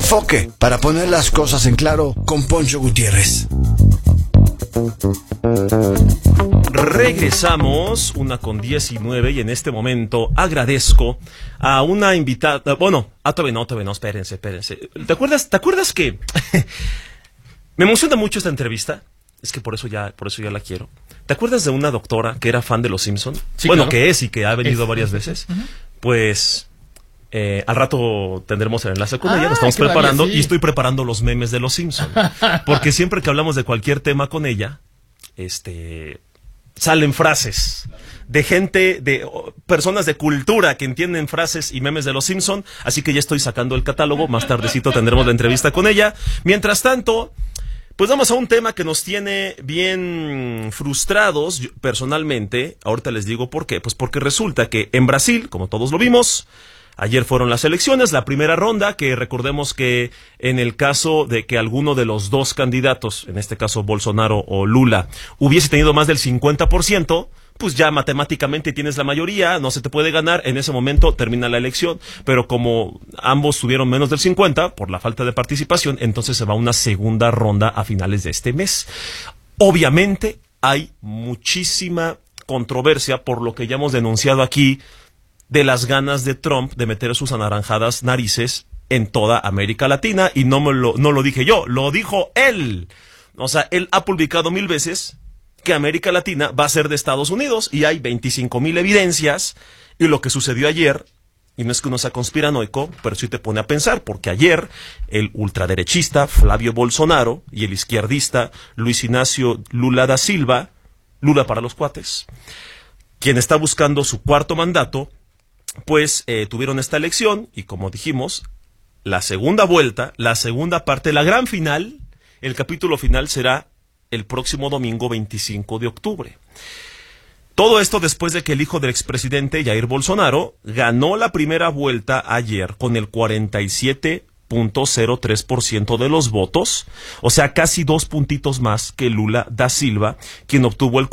Enfoque, para poner las cosas en claro, con Poncho Gutiérrez. Regresamos, 1:19, y en este momento agradezco a una invitada. Bueno, todavía no, espérense. ¿Te acuerdas que me emociona mucho esta entrevista? Es que por eso ya la quiero. ¿Te acuerdas de una doctora que era fan de Los Simpson? Sí, bueno, claro. que es y que ha venido varias veces. Uh-huh. Pues al rato tendremos el enlace con ella, nos estamos qué preparando, maravilla, sí. y estoy preparando los memes de Los Simpson. Porque siempre que hablamos de cualquier tema con ella, salen frases de gente, de personas de cultura que entienden frases y memes de Los Simpson, así que ya estoy sacando el catálogo, más tardecito tendremos la entrevista con ella. Mientras tanto, pues vamos a un tema que nos tiene bien frustrados. Yo, personalmente, ahorita les digo por qué. Pues porque resulta que en Brasil, como todos lo vimos, ayer fueron las elecciones, la primera ronda, que recordemos que en el caso de que alguno de los dos candidatos, en este caso Bolsonaro o Lula, hubiese tenido más del 50%, pues ya matemáticamente tienes la mayoría, no se te puede ganar, en ese momento termina la elección, pero como ambos tuvieron menos del 50% por la falta de participación, entonces se va a una segunda ronda a finales de este mes. Obviamente hay muchísima controversia por lo que ya hemos denunciado aquí de las ganas de Trump de meter sus anaranjadas narices en toda América Latina, y no lo dije yo, lo dijo él. O sea, él ha publicado 1000 veces que América Latina va a ser de Estados Unidos, y hay 25,000 evidencias, y lo que sucedió ayer, y no es que uno sea conspiranoico, pero sí te pone a pensar, porque ayer el ultraderechista Flavio Bolsonaro y el izquierdista Luis Ignacio Lula da Silva, Lula para los cuates, quien está buscando su cuarto mandato, pues tuvieron esta elección, y como dijimos, la segunda vuelta, la segunda parte, la gran final, el capítulo final será el próximo domingo 25 de octubre. Todo esto después de que el hijo del expresidente Jair Bolsonaro ganó la primera vuelta ayer con el 47.03% de los votos, o sea, casi 2 puntitos más que Lula da Silva, quien obtuvo el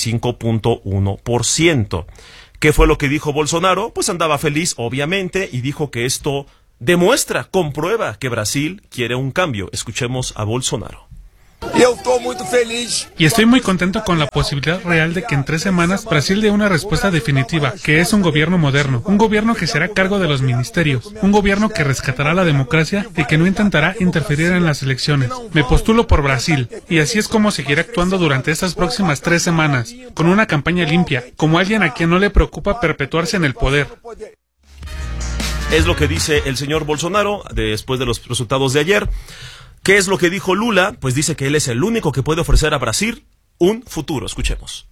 45.1%. ¿Qué fue lo que dijo Bolsonaro? Pues andaba feliz, obviamente, y dijo que esto demuestra, comprueba que Brasil quiere un cambio. Escuchemos a Bolsonaro. Y estoy muy contento con la posibilidad real de que en 3 semanas Brasil dé una respuesta definitiva, que es un gobierno moderno, un gobierno que será cargo de los ministerios, un gobierno que rescatará la democracia y que no intentará interferir en las elecciones. Me postulo por Brasil, y así es como seguiré actuando durante estas próximas 3 semanas, con una campaña limpia, como alguien a quien no le preocupa perpetuarse en el poder. Es lo que dice el señor Bolsonaro después de los resultados de ayer. ¿Qué es lo que dijo Lula? Pues dice que él es el único que puede ofrecer a Brasil un futuro. Escuchemos.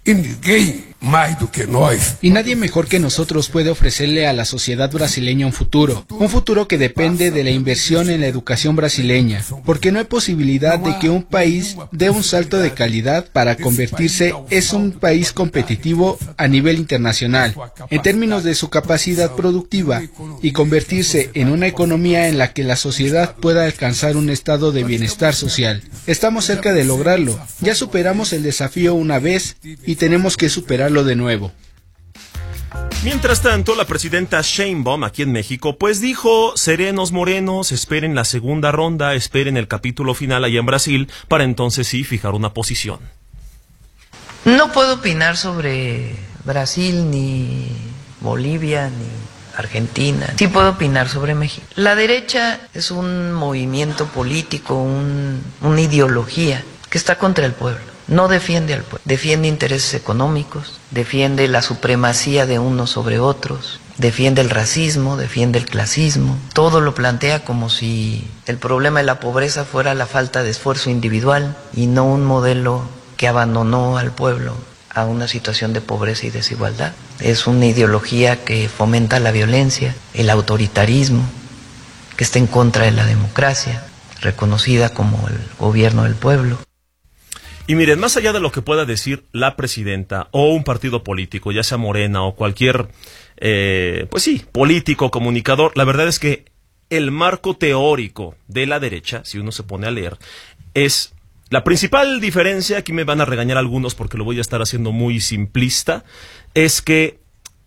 Y nadie mejor que nosotros puede ofrecerle a la sociedad brasileña un futuro que depende de la inversión en la educación brasileña, porque no hay posibilidad de que un país dé un salto de calidad para convertirse en un país competitivo a nivel internacional, en términos de su capacidad productiva, y convertirse en una economía en la que la sociedad pueda alcanzar un estado de bienestar social. Estamos cerca de lograrlo, ya superamos el desafío una vez y tenemos que superarlo de nuevo. Mientras tanto, la presidenta Sheinbaum, aquí en México, pues dijo: serenos morenos, esperen la segunda ronda, esperen el capítulo final allá en Brasil, para entonces sí fijar una posición. No puedo opinar sobre Brasil, ni Bolivia, ni Argentina. Sí puedo opinar sobre México. La derecha es un movimiento político, una ideología que está contra el pueblo. No defiende al pueblo, defiende intereses económicos, defiende la supremacía de unos sobre otros, defiende el racismo, defiende el clasismo. Todo lo plantea como si el problema de la pobreza fuera la falta de esfuerzo individual y no un modelo que abandonó al pueblo a una situación de pobreza y desigualdad. Es una ideología que fomenta la violencia, el autoritarismo, que está en contra de la democracia, reconocida como el gobierno del pueblo. Y miren, más allá de lo que pueda decir la presidenta o un partido político, ya sea Morena o cualquier, pues sí, político, comunicador, la verdad es que el marco teórico de la derecha, si uno se pone a leer, es la principal diferencia. Aquí me van a regañar algunos porque lo voy a estar haciendo muy simplista, es que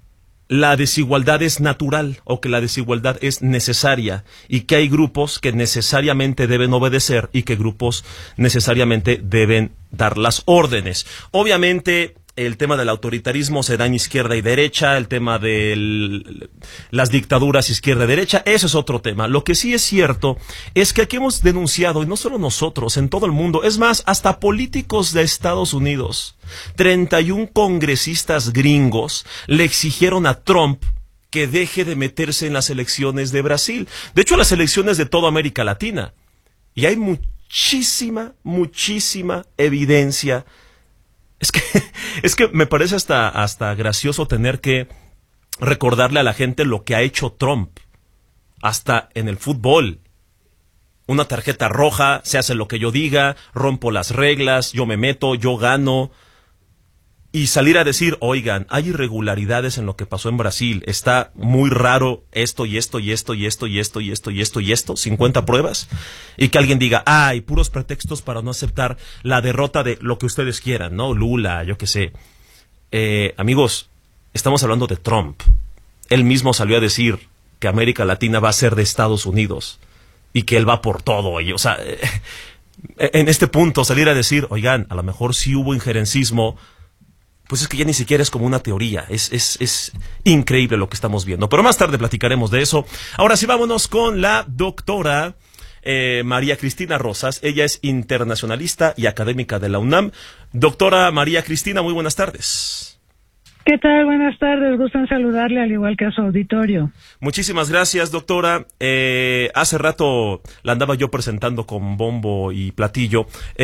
la desigualdad es natural o que la desigualdad es necesaria y que hay grupos que necesariamente deben obedecer y que grupos necesariamente deben dar las órdenes. Obviamente, el tema del autoritarismo se da en izquierda y derecha, el tema de las dictaduras izquierda y derecha, eso es otro tema. Lo que sí es cierto es que aquí hemos denunciado, y no solo nosotros, en todo el mundo, es más, hasta políticos de Estados Unidos, 31 congresistas gringos le exigieron a Trump que deje de meterse en las elecciones de Brasil. De hecho, las elecciones de toda América Latina. Y hay muchísima evidencia. Es que me parece hasta gracioso tener que recordarle a la gente lo que ha hecho Trump. Hasta en el fútbol. Una tarjeta roja, se hace lo que yo diga, rompo las reglas, yo me meto, yo gano. Y salir a decir, oigan, hay irregularidades en lo que pasó en Brasil, está muy raro esto y esto y esto y esto y esto y esto y esto y esto, 50 pruebas, y que alguien diga, hay puros pretextos para no aceptar la derrota de lo que ustedes quieran, ¿no? Lula, yo qué sé. Amigos, estamos hablando de Trump. Él mismo salió a decir que América Latina va a ser de Estados Unidos y que él va por todo. Y, o sea, en este punto salir a decir, oigan, a lo mejor sí hubo injerencismo, pues es que ya ni siquiera es como una teoría, es increíble lo que estamos viendo. Pero más tarde platicaremos de eso. Ahora sí, vámonos con la doctora María Cristina Rosas. Ella es internacionalista y académica de la UNAM. Doctora María Cristina, muy buenas tardes. ¿Qué tal? Buenas tardes, gusto en saludarle al igual que a su auditorio. Muchísimas gracias, doctora. Hace rato la andaba yo presentando con bombo y platillo.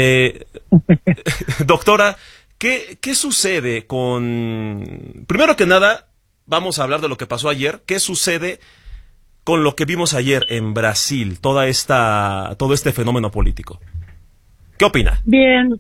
Doctora, ¿Qué sucede con... Primero que nada, vamos a hablar de lo que pasó ayer. ¿Qué sucede con lo que vimos ayer en Brasil? Todo este fenómeno político. ¿Qué opina? Bien.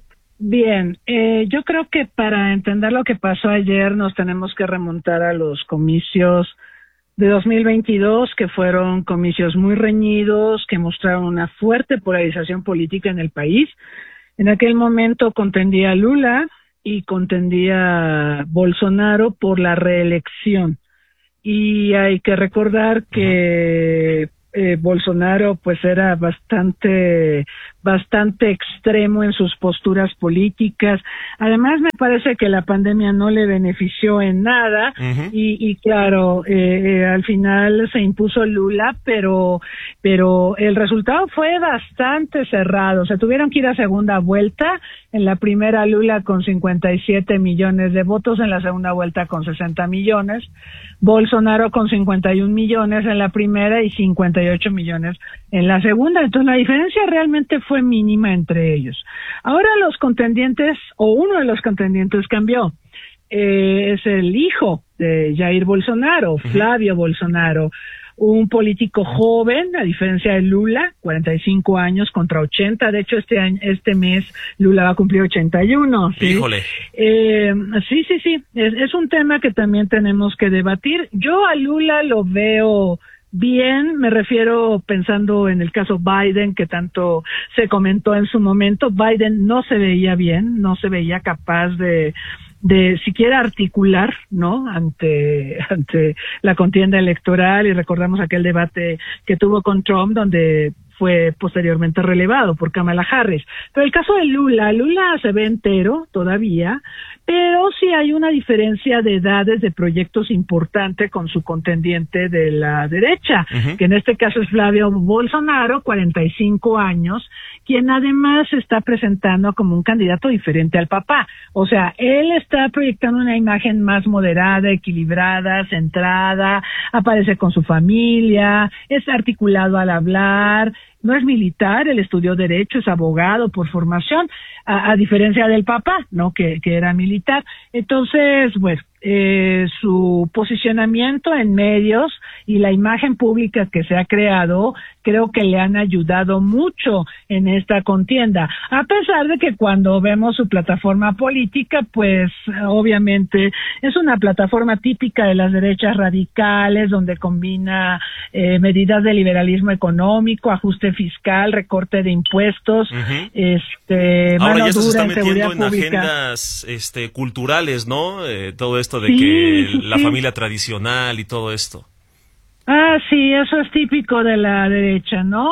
Yo creo que para entender lo que pasó ayer nos tenemos que remontar a los comicios de 2022, que fueron comicios muy reñidos, que mostraron una fuerte polarización política en el país. En aquel momento contendía Lula y contendía Bolsonaro por la reelección. Y hay que recordar que Bolsonaro pues era bastante extremo en sus posturas políticas. Además, me parece que la pandemia no le benefició en nada. Y claro, al final se impuso Lula, pero el resultado fue bastante cerrado. Se tuvieron que ir a segunda vuelta. En la primera, Lula con 57 millones de votos, en la segunda vuelta con 60 millones. Bolsonaro con 51 millones en la primera y 58 millones en la segunda. Entonces, la diferencia realmente fue mínima entre ellos. Ahora los contendientes, o uno de los contendientes cambió. Es el hijo de Jair Bolsonaro, Flavio Bolsonaro, un político joven, a diferencia de Lula, 45 años contra 80. De hecho, este mes Lula va a cumplir 81. ¿Sí? Híjole. Sí. Es un tema que también tenemos que debatir. Yo a Lula lo veo bien, me refiero pensando en el caso Biden, que tanto se comentó en su momento. Biden no se veía bien, no se veía capaz de siquiera articular, ¿no? Ante la contienda electoral, y recordamos aquel debate que tuvo con Trump, donde fue posteriormente relevado por Kamala Harris. Pero el caso de Lula se ve entero todavía, pero sí hay una diferencia de edades de proyectos importante con su contendiente de la derecha, que en este caso es Flavio Bolsonaro, 45 años, quien además se está presentando como un candidato diferente al papá. O sea, él está proyectando una imagen más moderada, equilibrada, centrada, aparece con su familia, es articulado al hablar, no es militar, él estudió Derecho, es abogado por formación, a diferencia del papá, ¿no? Que era militar. Entonces, bueno, su posicionamiento en medios y la imagen pública que se ha creado, creo que le han ayudado mucho en esta contienda, a pesar de que cuando vemos su plataforma política, pues obviamente es una plataforma típica de las derechas radicales, donde combina medidas de liberalismo económico, ajuste fiscal, recorte de impuestos, ahora ya se está en metiendo en pública. agendas culturales, ¿no? Todo esto esto de que la familia tradicional y todo esto. Ah, sí, eso es típico de la derecha, ¿no?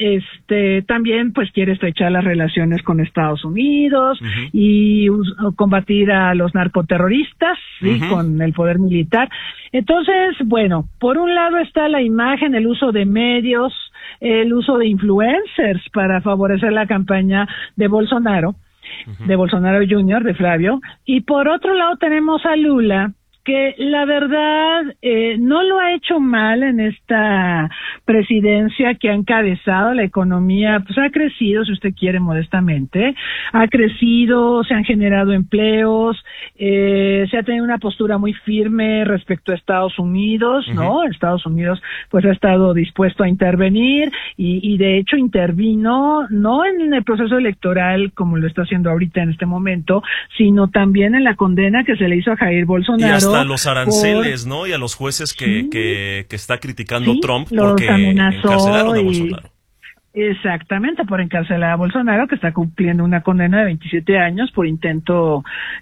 También pues quiere estrechar las relaciones con Estados Unidos y combatir a los narcoterroristas, ¿sí? Con el poder militar. Entonces, bueno, por un lado está la imagen, el uso de medios, el uso de influencers para favorecer la campaña de Bolsonaro, de Bolsonaro Jr., de Flavio, y por otro lado tenemos a Lula, que la verdad no lo ha hecho mal en esta presidencia que ha encabezado. La economía pues ha crecido, si usted quiere, modestamente, ha crecido, se han generado empleos, se ha tenido una postura muy firme respecto a Estados Unidos, ¿no? Estados Unidos pues ha estado dispuesto a intervenir y de hecho intervino no en el proceso electoral como lo está haciendo ahorita en este momento, sino también en la condena que se le hizo a Jair Bolsonaro. Y hasta los aranceles, ¿no? Y a los jueces que está criticando Trump porque encarcelaron a Bolsonaro. Exactamente, por encarcelar a Bolsonaro, que está cumpliendo una condena de 27 años por un intento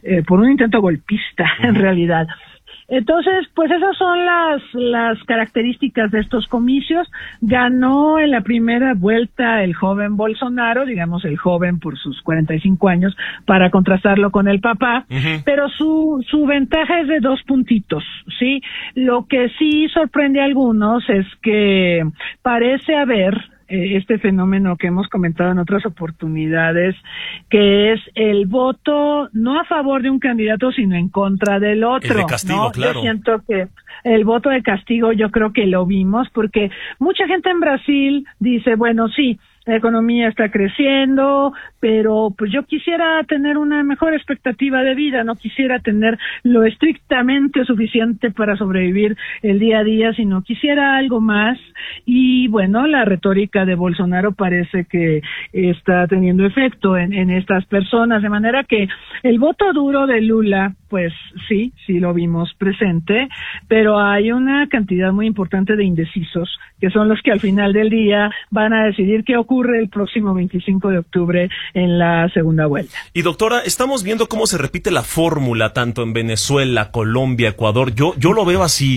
golpista, en realidad. Entonces, pues esas son las características de estos comicios. Ganó en la primera vuelta el joven Bolsonaro, digamos el joven por sus 45 años, para contrastarlo con el papá, pero su ventaja es de 2 puntitos, ¿sí? Lo que sí sorprende a algunos es que parece haber este fenómeno que hemos comentado en otras oportunidades, que es el voto no a favor de un candidato, sino en contra del otro. El de castigo, ¿no? claro. Yo siento que el voto de castigo yo creo que lo vimos, porque mucha gente en Brasil dice, bueno, sí, la economía está creciendo, pero pues yo quisiera tener una mejor expectativa de vida, no quisiera tener lo estrictamente suficiente para sobrevivir el día a día, sino quisiera algo más. Y bueno, la retórica de Bolsonaro parece que está teniendo efecto en estas personas, de manera que el voto duro de Lula, pues sí lo vimos presente, pero hay una cantidad muy importante de indecisos, que son los que al final del día van a decidir qué ocurre el próximo 25 de octubre en la segunda vuelta. Y doctora, estamos viendo cómo se repite la fórmula tanto en Venezuela, Colombia, Ecuador. Yo lo veo así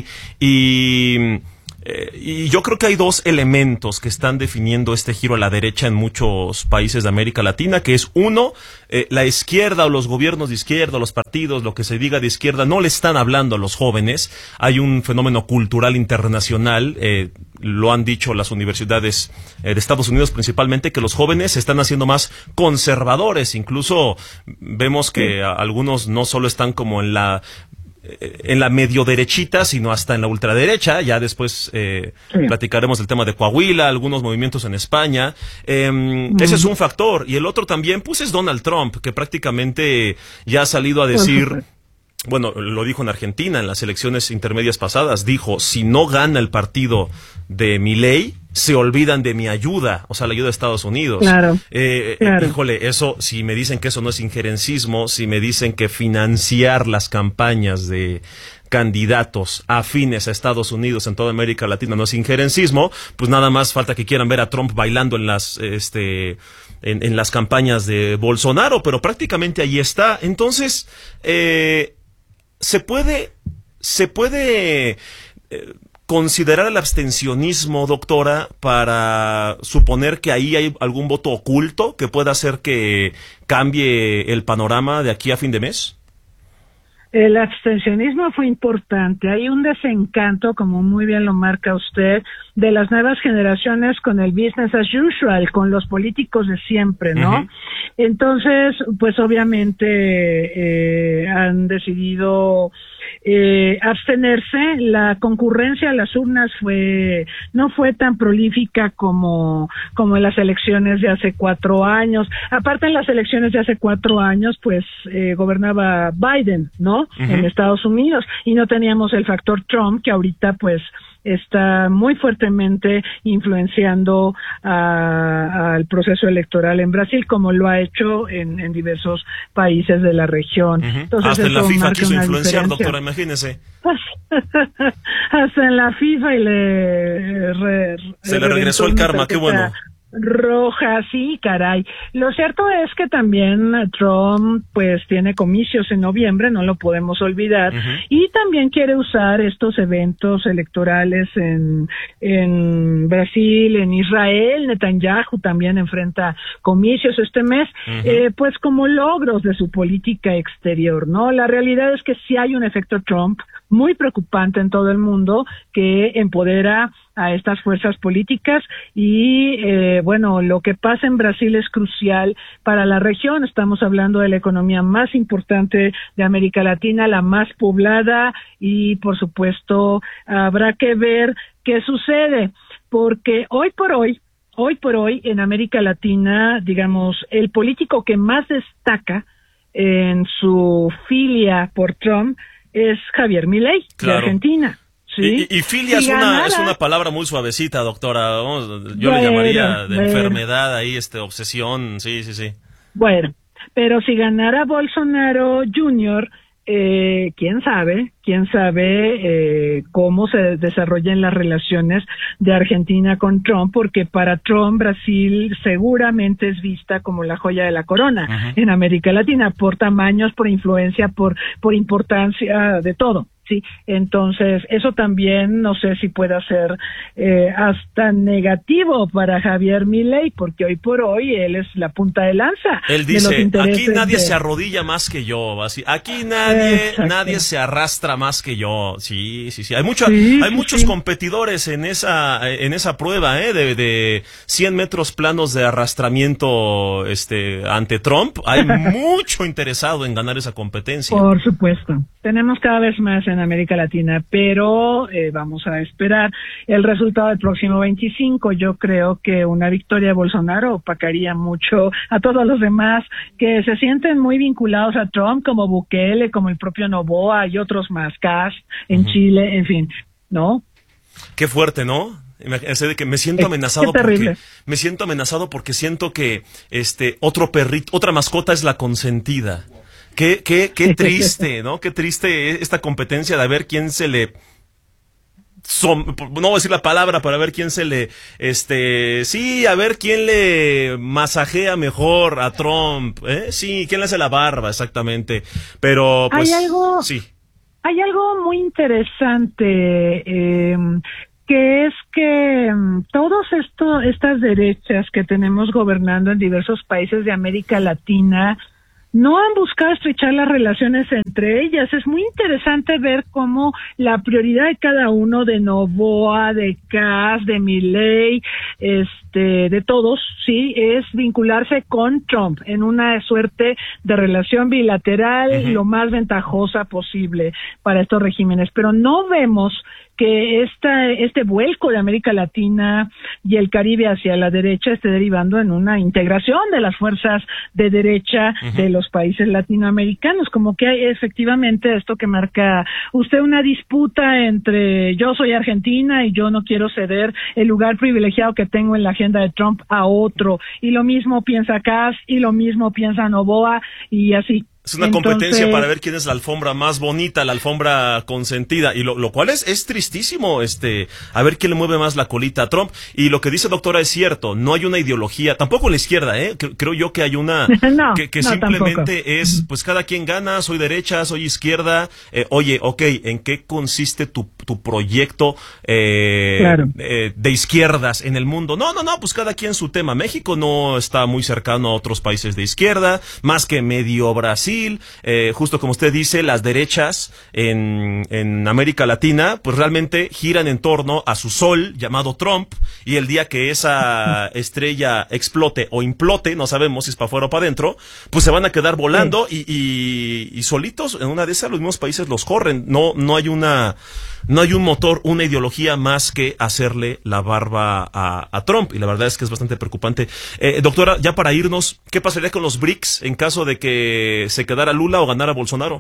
y yo creo que hay 2 elementos que están definiendo este giro a la derecha en muchos países de América Latina, que es uno, la izquierda o los gobiernos de izquierda, los partidos, lo que se diga de izquierda, no le están hablando a los jóvenes. Hay un fenómeno cultural internacional, lo han dicho las universidades de Estados Unidos principalmente, que los jóvenes se están haciendo más conservadores. Incluso vemos que algunos no solo están como en la medio derechita, sino hasta en la ultraderecha. Ya después platicaremos del tema de Coahuila, algunos movimientos en España. Ese es un factor. Y el otro también, pues, es Donald Trump, que prácticamente ya ha salido a decir, bueno, lo dijo en Argentina en las elecciones intermedias pasadas, dijo, si no gana el partido de Milei, se olvidan de mi ayuda, o sea, la ayuda de Estados Unidos. Claro. Híjole, eso, si me dicen que eso no es injerencismo, si me dicen que financiar las campañas de candidatos afines a Estados Unidos en toda América Latina no es injerencismo, pues nada más falta que quieran ver a Trump bailando en las campañas de Bolsonaro, pero prácticamente ahí está. Entonces, se puede considerar el abstencionismo, doctora, para suponer que ahí hay algún voto oculto que pueda hacer que cambie el panorama de aquí a fin de mes. El abstencionismo fue importante. Hay un desencanto, como muy bien lo marca usted, de las nuevas generaciones con el business as usual, con los políticos de siempre, ¿no? Entonces, pues obviamente han decidido abstenerse. La concurrencia a las urnas no fue tan prolífica como en las elecciones de hace 4 años. Aparte, en las elecciones de hace 4 años, pues gobernaba Biden, ¿no? En Estados Unidos, y no teníamos el factor Trump, que ahorita pues está muy fuertemente influenciando al proceso electoral en Brasil, como lo ha hecho en diversos países de la región. Entonces, hasta en la FIFA quiso influenciar, diferencia. doctora, imagínese. Hasta en la FIFA y se le regresó el karma, qué bueno. Roja, sí, caray. Lo cierto es que también Trump pues tiene comicios en noviembre, no lo podemos olvidar, y también quiere usar estos eventos electorales en Brasil, en Israel. Netanyahu también enfrenta comicios este mes, pues como logros de su política exterior, ¿no? La realidad es que sí hay un efecto Trump muy preocupante en todo el mundo que empodera a estas fuerzas políticas y bueno, lo que pasa en Brasil es crucial para la región. Estamos hablando de la economía más importante de América Latina, la más poblada, y por supuesto habrá que ver qué sucede, porque hoy por hoy en América Latina, digamos, el político que más destaca en su filia por Trump es Javier Milei, de Argentina. ¿Sí? Y filia es una palabra muy suavecita, doctora. Yo le llamaría de enfermedad ahí, obsesión, sí. Bueno, pero si ganara Bolsonaro Jr., quién sabe cómo se desarrollan las relaciones de Argentina con Trump, porque para Trump Brasil seguramente es vista como la joya de la corona en América Latina, por tamaños, por influencia, por importancia, de todo. Sí, entonces eso también no sé si pueda ser hasta negativo para Javier Milei, porque hoy por hoy él es la punta de lanza. Él dice, aquí nadie se arrodilla más que yo, así, aquí nadie se arrastra más que yo. Sí. Hay muchos competidores en esa prueba, de 100 metros planos de arrastramiento ante Trump. Hay mucho interesado en ganar esa competencia. Por supuesto. Tenemos cada vez más en América Latina, pero vamos a esperar el resultado del próximo 25. Yo creo que una victoria de Bolsonaro opacaría mucho a todos los demás que se sienten muy vinculados a Trump, como Bukele, como el propio Noboa y otros más, Kast en Chile, en fin, ¿no? Qué fuerte, ¿no? De que me siento amenazado porque siento que otra mascota es la consentida. Qué triste, ¿no? Qué triste esta competencia de a ver quién se le... no voy a decir la palabra, pero a ver quién se le... a ver quién le masajea mejor a Trump, ¿eh? Sí, quién le hace la barba, exactamente. Pero, pues... Hay algo muy interesante, que es que todas estas derechas que tenemos gobernando en diversos países de América Latina no han buscado estrechar las relaciones entre ellas. Es muy interesante ver cómo la prioridad de cada uno, de Noboa, de Kast, de Milei, de todos, sí, es vincularse con Trump en una suerte de relación bilateral lo más ventajosa posible para estos regímenes. Pero no vemos que este vuelco de América Latina y el Caribe hacia la derecha esté derivando en una integración de las fuerzas de derecha de los países latinoamericanos, como que hay efectivamente esto que marca usted, una disputa entre yo soy Argentina y yo no quiero ceder el lugar privilegiado que tengo en la agenda de Trump a otro, y lo mismo piensa Kast y lo mismo piensa Noboa, y así. Es una competencia para ver quién es la alfombra más bonita, la alfombra consentida, y lo cual es tristísimo, a ver quién le mueve más la colita a Trump. Y lo que dice doctora es cierto, no hay una ideología, tampoco en la izquierda, creo yo que hay una que simplemente tampoco. Es, pues cada quien gana, soy derecha, soy izquierda, oye, ¿en qué consiste tu proyecto de izquierdas en el mundo? No, pues cada quien su tema. México no está muy cercano a otros países de izquierda, más que medio Brasil. Justo como usted dice, las derechas en América Latina pues realmente giran en torno a su sol llamado Trump, y el día que esa estrella explote o implote, no sabemos si es para afuera o para adentro, pues se van a quedar volando y solitos en una de esas los mismos países los corren. No hay un motor, una ideología más que hacerle la barba a Trump, y la verdad es que es bastante preocupante. Doctora, ya para irnos, ¿qué pasaría con los BRICS en caso de que se quedara Lula o ganara Bolsonaro?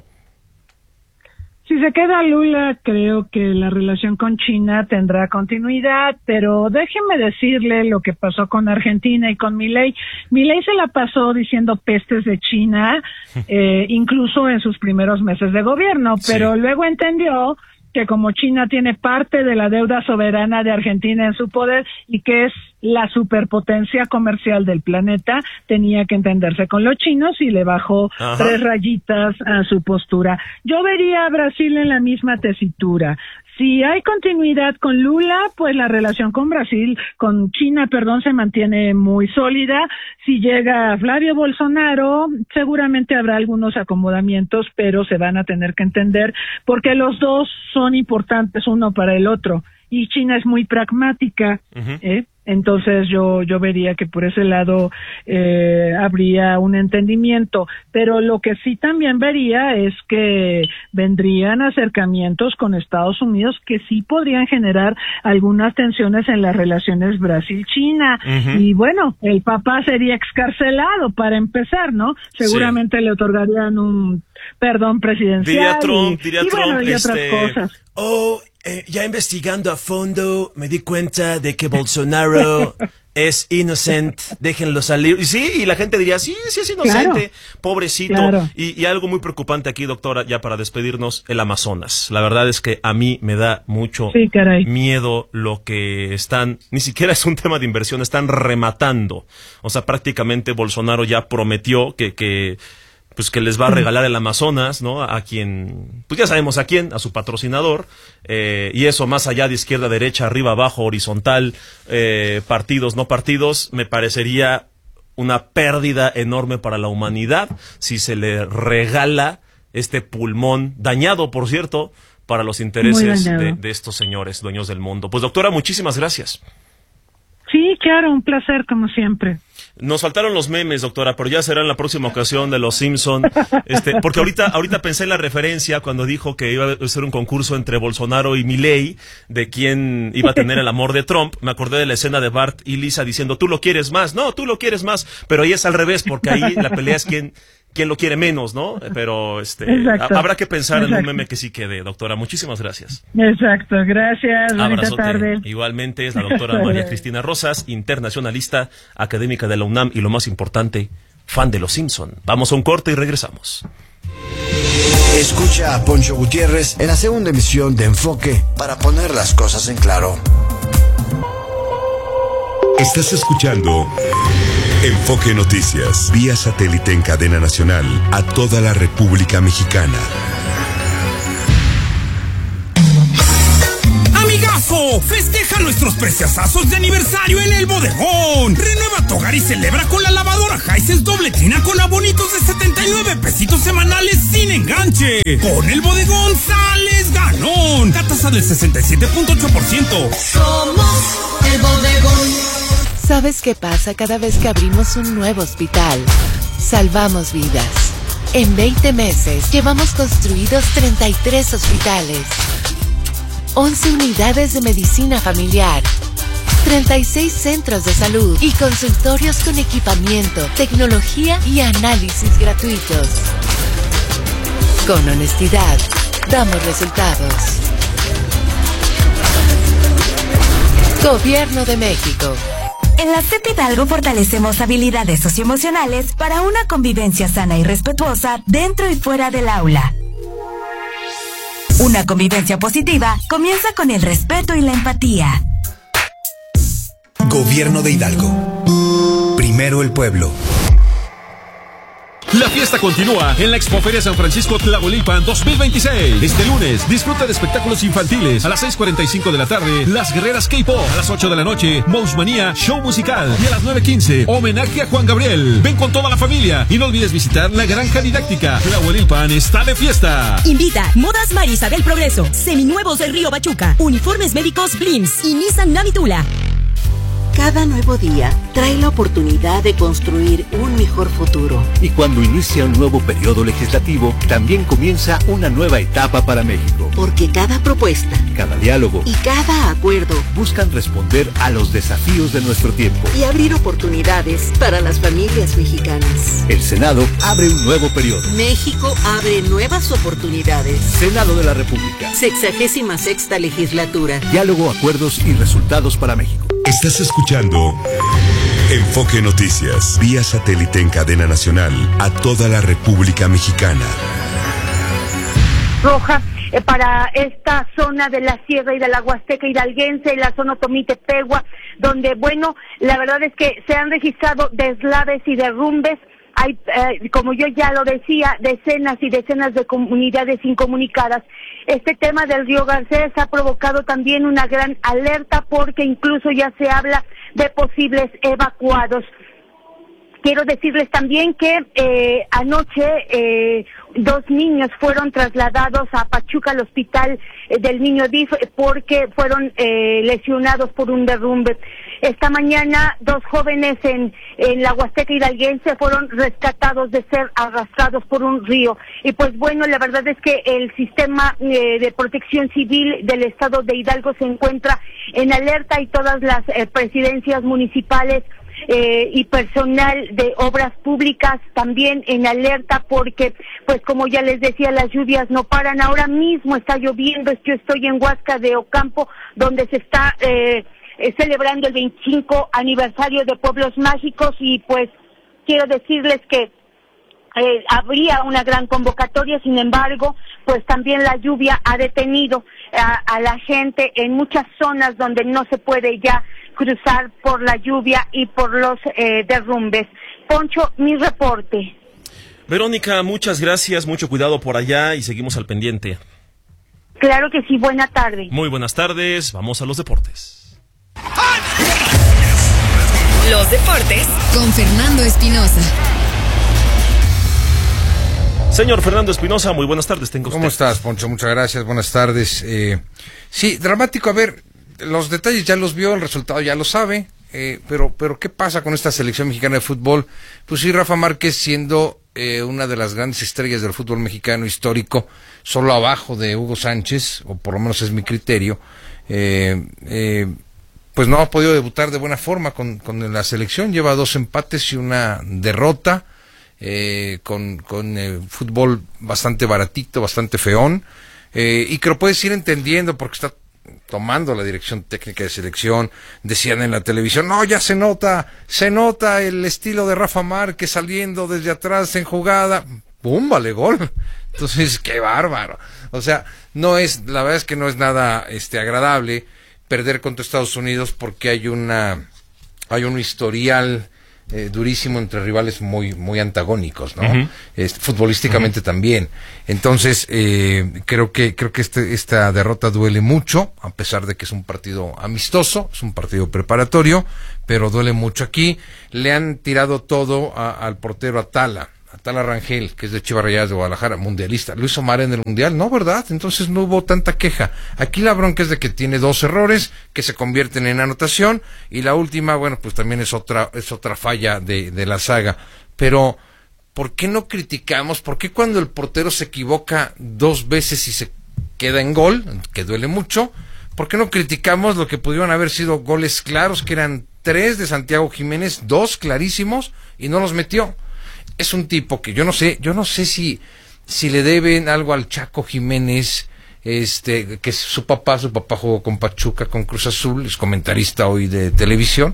Si se queda Lula, creo que la relación con China tendrá continuidad, pero déjeme decirle lo que pasó con Argentina y con Milei. Milei se la pasó diciendo pestes de China, incluso en sus primeros meses de gobierno, pero luego entendió que como China tiene parte de la deuda soberana de Argentina en su poder y que es la superpotencia comercial del planeta, tenía que entenderse con los chinos y le bajó 3 rayitas a su postura. Yo vería a Brasil en la misma tesitura. Si hay continuidad con Lula, pues la relación con China, se mantiene muy sólida. Si llega Flavio Bolsonaro, seguramente habrá algunos acomodamientos, pero se van a tener que entender porque los dos son importantes uno para el otro. Y China es muy pragmática, entonces yo vería que por ese lado habría un entendimiento, pero lo que sí también vería es que vendrían acercamientos con Estados Unidos que sí podrían generar algunas tensiones en las relaciones Brasil-China, y bueno, el Papa sería excarcelado para empezar, ¿no? Seguramente le otorgarían un perdón presidencial y otras cosas. Ya investigando a fondo, me di cuenta de que Bolsonaro es inocente, déjenlo salir. Y sí, y la gente diría, sí es inocente, pobrecito. Claro. Y algo muy preocupante aquí, doctora, ya para despedirnos, el Amazonas. La verdad es que a mí me da mucho miedo lo que están, ni siquiera es un tema de inversión, están rematando. O sea, prácticamente Bolsonaro ya prometió que les va a regalar el Amazonas, ¿no? A quien, pues ya sabemos a quién, a su patrocinador, y eso más allá de izquierda, derecha, arriba, abajo, horizontal, partidos, no partidos, me parecería una pérdida enorme para la humanidad si se le regala este pulmón, dañado, por cierto, para los intereses de estos señores, dueños del mundo. Pues doctora, muchísimas gracias. Sí, claro, un placer como siempre. Nos faltaron los memes, doctora, pero ya será en la próxima ocasión de los Simpson. Porque ahorita pensé en la referencia cuando dijo que iba a ser un concurso entre Bolsonaro y Milei de quién iba a tener el amor de Trump. Me acordé de la escena de Bart y Lisa diciendo, tú lo quieres más, no, tú lo quieres más, pero ahí es al revés, porque ahí la pelea es quién lo quiere menos, ¿no? Pero habrá que pensar en un meme que sí quede, doctora. Muchísimas gracias. Exacto, gracias. Bonita tarde. Igualmente es la doctora María Cristina Rosas, internacionalista, académica de la UNAM y lo más importante, fan de los Simpson. Vamos a un corte y regresamos. Escucha a Poncho Gutiérrez en la segunda emisión de Enfoque para poner las cosas en claro. Estás escuchando Enfoque Noticias, vía satélite en cadena nacional a toda la República Mexicana. ¡Amigazo! Festeja nuestros preciosazos de aniversario en El Bodegón. Renueva tu hogar y celebra con la lavadora Hisense doble tina con abonitos de 79 pesitos semanales sin enganche. Con El Bodegón sales ganón. Tasa del 67.8%. Somos El Bodegón. ¿Sabes qué pasa cada vez que abrimos un nuevo hospital? Salvamos vidas. En 20 meses llevamos construidos 33 hospitales, 11 unidades de medicina familiar, 36 centros de salud y consultorios con equipamiento, tecnología y análisis gratuitos. Con honestidad, damos resultados. Gobierno de México. En la CEP Hidalgo fortalecemos habilidades socioemocionales para una convivencia sana y respetuosa dentro y fuera del aula. Una convivencia positiva comienza con el respeto y la empatía. Gobierno de Hidalgo. Primero el pueblo. La fiesta continúa en la Expoferia San Francisco Tlahuelilpan 2026. Este lunes, disfruta de espectáculos infantiles. A las 6:45 de la tarde, Las Guerreras K-Pop. A las 8 de la noche, Mouse Manía, show musical. Y a las 9:15, homenaje a Juan Gabriel. Ven con toda la familia y no olvides visitar la Granja Didáctica. Tlahuelilpan está de fiesta. Invita Modas Marisa del Progreso, Seminuevos del Río Pachuca, Uniformes Médicos Blims y Nissan Navitula. Cada nuevo día trae la oportunidad de construir un mejor futuro. Y cuando inicia un nuevo periodo legislativo, también comienza una nueva etapa para México. Porque cada propuesta, cada diálogo y cada acuerdo buscan responder a los desafíos de nuestro tiempo y abrir oportunidades para las familias mexicanas. El Senado abre un nuevo periodo. México abre nuevas oportunidades. Senado de la República. 66ª legislatura. Diálogo, acuerdos y resultados para México. Estás escuchando Enfoque Noticias, vía satélite en cadena nacional a toda la República Mexicana. Roja para esta zona de la Sierra y de la Huasteca Hidalguense, la zona Otomí-Tepehua, donde, bueno, la verdad es que se han registrado deslaves y derrumbes. Hay, como yo ya lo decía, decenas y decenas de comunidades incomunicadas. Este tema del río Garcés ha provocado también una gran alerta porque incluso ya se habla de posibles evacuados. Quiero decirles también que anoche 2 niños fueron trasladados a Pachuca, al hospital del Niño DIF, porque fueron lesionados por un derrumbe. Esta mañana 2 jóvenes en la Huasteca hidalguense fueron rescatados de ser arrastrados por un río. Y pues bueno, la verdad es que el sistema de protección civil del estado de Hidalgo se encuentra en alerta y todas las presidencias municipales y personal de obras públicas también en alerta porque, pues como ya les decía, las lluvias no paran. Ahora mismo está lloviendo. Yo estoy en Huasca de Ocampo, donde se está celebrando el 25 aniversario de Pueblos Mágicos, y pues quiero decirles que habría una gran convocatoria. Sin embargo, pues también la lluvia ha detenido a la gente en muchas zonas donde no se puede ya cruzar por la lluvia y por los derrumbes. Poncho, mi reporte. Verónica, muchas gracias, mucho cuidado por allá y seguimos al pendiente. Claro que sí, buena tarde. Muy buenas tardes, vamos a los deportes. Los deportes con Fernando Espinosa. Señor Fernando Espinosa, muy buenas tardes, tengo usted. ¿Cómo estás, Poncho? Muchas gracias, buenas tardes. Sí, dramático, a ver, los detalles ya los vio, el resultado ya lo sabe, pero ¿qué pasa con esta selección mexicana de fútbol? Pues sí, Rafa Márquez siendo una de las grandes estrellas del fútbol mexicano histórico, solo abajo de Hugo Sánchez, o por lo menos es mi criterio, pues no ha podido debutar de buena forma con la selección, lleva 2 empates y una derrota, con fútbol bastante baratito, bastante feón, y que lo puedes ir entendiendo porque está tomando la dirección técnica de selección. Decían en la televisión, no, ya se nota el estilo de Rafa Márquez saliendo desde atrás en jugada, ¡pum!, vale gol. Entonces, qué bárbaro. O sea, la verdad es que no es nada agradable perder contra Estados Unidos porque hay un historial durísimo entre rivales muy antagónicos, ¿no? Uh-huh. Futbolísticamente uh-huh. también. Entonces, creo que esta derrota duele mucho, a pesar de que es un partido amistoso, es un partido preparatorio, pero duele mucho. Aquí le han tirado todo al portero Atala Rangel, que es de Chivas Rayadas de Guadalajara, mundialista. Lo hizo mal en el mundial, ¿no? ¿Verdad? Entonces no hubo tanta queja. Aquí la bronca es de que tiene 2 errores que se convierten en anotación, y la última, bueno, pues también es otra falla de la saga. Pero, ¿por qué no criticamos? ¿Por qué cuando el portero se equivoca 2 veces y se queda en gol, que duele mucho, por qué no criticamos lo que pudieron haber sido goles claros, que eran 3 de Santiago Jiménez, 2 clarísimos, y no los metió? Es un tipo que yo no sé si le deben algo al Chaco Jiménez, que su papá jugó con Pachuca, con Cruz Azul, es comentarista hoy de televisión.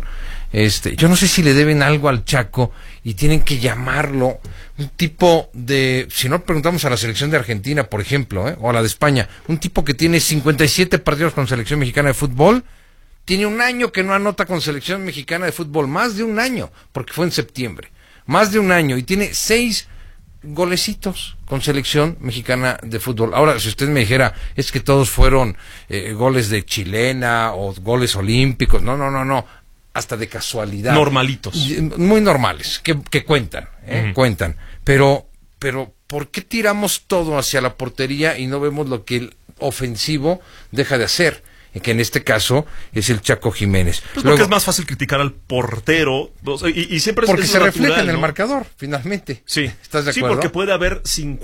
Yo no sé si le deben algo al Chaco y tienen que llamarlo un tipo de, si no preguntamos a la selección de Argentina, por ejemplo, o a la de España, un tipo que tiene 57 partidos con selección mexicana de fútbol, tiene 1 año que no anota con selección mexicana de fútbol, más de 1 año, porque fue en septiembre. Más de 1 año, y tiene 6 golecitos con selección mexicana de fútbol. Ahora, si usted me dijera, es que todos fueron goles de chilena o goles olímpicos, no, hasta de casualidad. Normalitos. Muy normales, que cuentan, uh-huh. cuentan. Pero, ¿por qué tiramos todo hacia la portería y no vemos lo que el ofensivo deja de hacer? Que en este caso es el Chaco Jiménez. Pues porque es más fácil criticar al portero, y siempre porque se refleja natural, en el ¿no? marcador, finalmente. Sí. ¿Estás de acuerdo? Sí, porque puede haber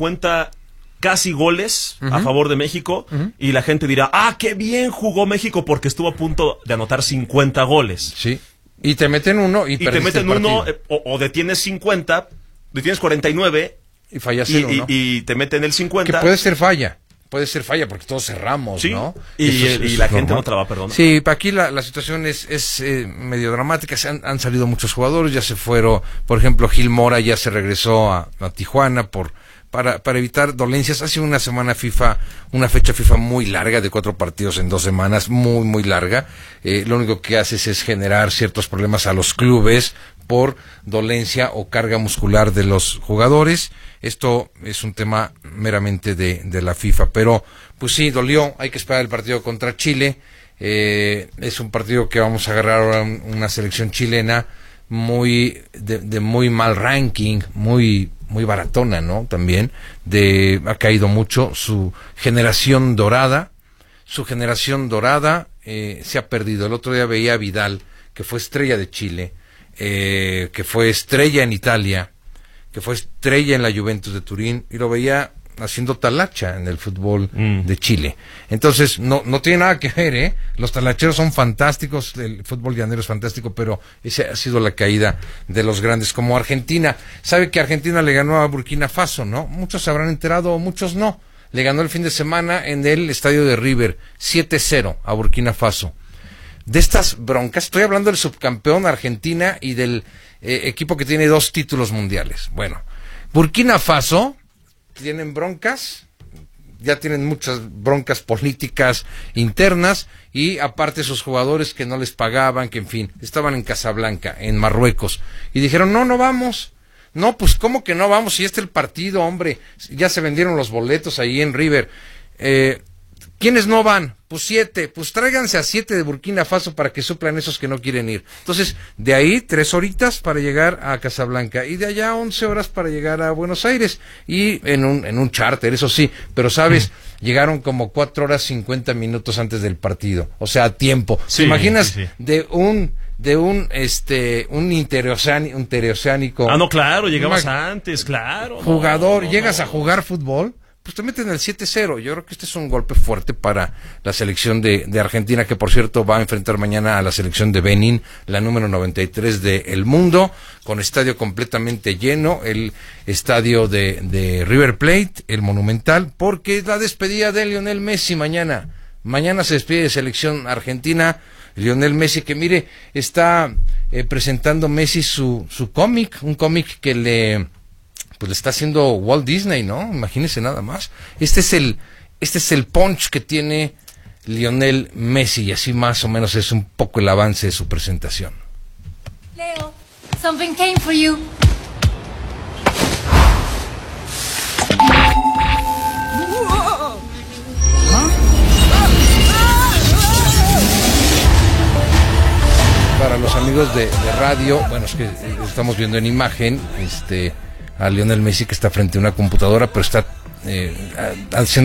50 casi goles uh-huh. a favor de México, uh-huh. y la gente dirá, qué bien jugó México porque estuvo a punto de anotar 50 goles. Sí. Y te meten uno y te meten uno, o detienes 50, detienes 49 y fallas el uno. Y te meten el 50. Que puede ser falla porque todos cerramos, sí, ¿no? Y la gente no te la va a perdonar. Sí, aquí la situación es medio dramática. Han salido muchos jugadores, ya se fueron, por ejemplo, Gil Mora ya se regresó a Tijuana por para evitar dolencias. Ha sido una fecha FIFA muy larga, de 4 partidos en 2 semanas, muy, muy larga. Lo único que haces es generar ciertos problemas a los clubes por dolencia o carga muscular de los jugadores. Esto es un tema meramente de la FIFA, pero pues sí, dolió. Hay que esperar el partido contra Chile. Es un partido que vamos a agarrar ahora una selección chilena de muy mal ranking, muy baratona, ¿no? También ha caído mucho su generación dorada. Se ha perdido. El otro día veía a Vidal, que fue estrella de Chile, que fue estrella en Italia, que fue estrella en la Juventus de Turín, y lo veía haciendo talacha en el fútbol de Chile. Entonces, no tiene nada que ver, ¿eh? Los talacheros son fantásticos, el fútbol llanero es fantástico, pero esa ha sido la caída de los grandes, como Argentina. Sabe que Argentina le ganó a Burkina Faso, ¿no? Muchos se habrán enterado, muchos no. Le ganó el fin de semana en el estadio de River, 7-0 a Burkina Faso. De estas broncas, estoy hablando del subcampeón Argentina y del equipo que tiene 2 títulos mundiales. Bueno, Burkina Faso tienen broncas, ya tienen muchas broncas políticas internas, y aparte sus jugadores que no les pagaban, que en fin, estaban en Casablanca, en Marruecos, y dijeron, no vamos. No, pues ¿cómo que no vamos? Si este es el partido, hombre, ya se vendieron los boletos ahí en River. ¿Quiénes no van? Pues 7, pues tráiganse a 7 de Burkina Faso para que suplan esos que no quieren ir. Entonces, de ahí 3 horitas para llegar a Casablanca, y de allá 11 horas para llegar a Buenos Aires, y en un charter, eso sí, pero sabes, llegaron como 4 horas 50 minutos antes del partido, o sea, a tiempo. Sí, ¿Te imaginas sí. de un interoceánico? Ah, no, claro, llegabas antes, claro. Jugador, llegas a jugar fútbol, pues te meten el 7-0. Yo creo que este es un golpe fuerte para la selección de Argentina, que por cierto va a enfrentar mañana a la selección de Benín, la número 93 del mundo, con estadio completamente lleno, el estadio de River Plate, el Monumental, porque es la despedida de Lionel Messi mañana. Mañana se despide de selección argentina Lionel Messi, que mire, está presentando Messi su cómic, un cómic que le está haciendo Walt Disney, ¿no? Imagínese nada más. Este es el punch que tiene Lionel Messi, y así más o menos es un poco el avance de su presentación. Leo, something came for you. Para los amigos de radio, bueno, es que estamos viendo en imagen a Lionel Messi, que está frente a una computadora, pero está haciendo